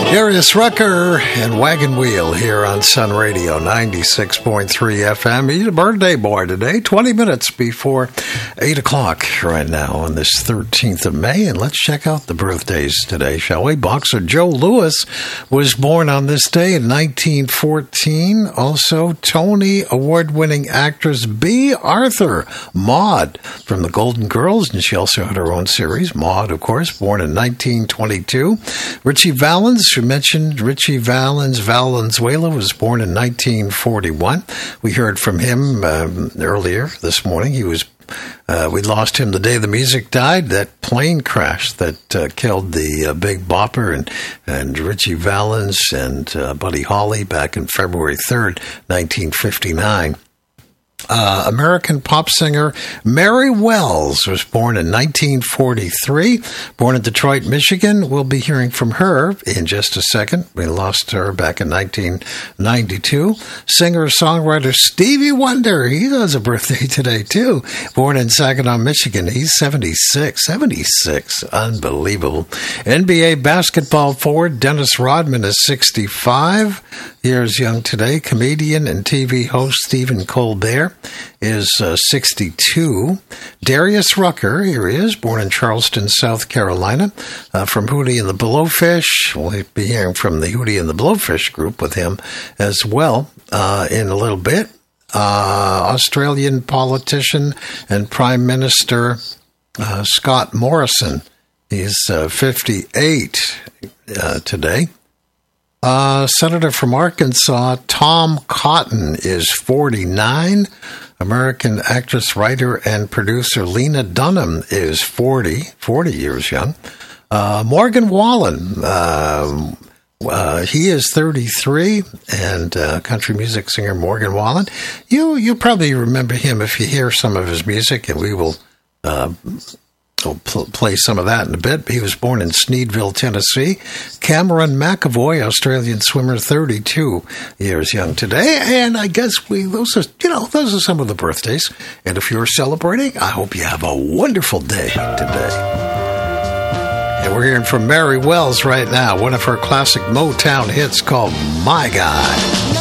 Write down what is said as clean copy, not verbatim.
Darius Rucker and Wagon Wheel here on Sun Radio 96.3 FM. He's a birthday boy today, 20 minutes before 8 o'clock right now on this 13th of May. And let's check out the birthdays today, shall we? Boxer Joe Louis was born on this day in 1914. Also, Tony Award-winning actress Bea Arthur, Maude from the Golden Girls, and she also had her own series, Maude, of course, born in 1922. Ritchie Valens, you mentioned Ritchie Valens. Valenzuela was born in 1941. We heard from him earlier this morning. He was we lost him the day the music died. That plane crash that killed the Big Bopper and Ritchie Valens and Buddy Holly back in February 3rd, 1959. American pop singer Mary Wells was born in 1943, born in Detroit, Michigan. We'll be hearing from her in just a second. We lost her back in 1992. Singer-songwriter Stevie Wonder, he has a birthday today too, born in Saginaw, Michigan. He's 76, unbelievable. NBA basketball forward Dennis Rodman is 65 years young today. Comedian and TV host Stephen Colbert is 62. Darius Rucker, here he is, born in Charleston, South Carolina, from Hootie and the Blowfish. We'll be hearing from the Hootie and the Blowfish group with him as well in a little bit. Australian politician and Prime Minister Scott Morrison. He's 58 today. Senator from Arkansas, Tom Cotton, is 49. American actress, writer, and producer Lena Dunham is 40 years young. Morgan Wallen, he is 33, and country music singer Morgan Wallen. You probably remember him if you hear some of his music, and we will we'll play some of that in a bit. He was born in Sneedville, Tennessee. Cameron McAvoy, Australian swimmer, 32 years young today. And I guess those are some of the birthdays. And if you're celebrating, I hope you have a wonderful day today. And we're hearing from Mary Wells right now, one of her classic Motown hits called My Guy.